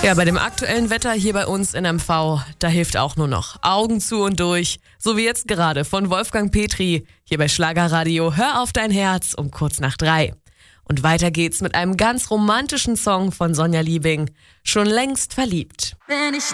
Ja, bei dem aktuellen Wetter hier bei uns in MV, da hilft auch nur noch Augen zu und durch. So wie jetzt gerade von Wolfgang Petri, hier bei Schlagerradio Hör auf dein Herz um kurz nach 3. Und weiter geht's mit einem ganz romantischen Song von Sonja Liebing, Schon längst verliebt. Wenn ich